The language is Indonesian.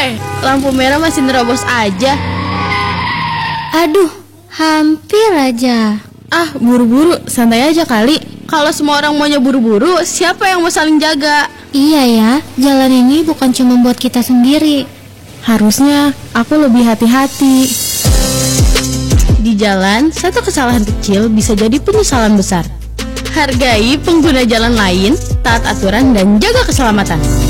lampu merah masih nerobos aja. Aduh, hampir aja. Ah, buru-buru, santai aja kali. Kalau semua orang maunya buru-buru, siapa yang mau saling jaga? Iya ya, jalan ini bukan cuma buat kita sendiri. Harusnya aku lebih hati-hati. Di jalan, satu kesalahan kecil bisa jadi penyesalan besar. Hargai pengguna jalan lain, taat aturan, dan jaga keselamatan.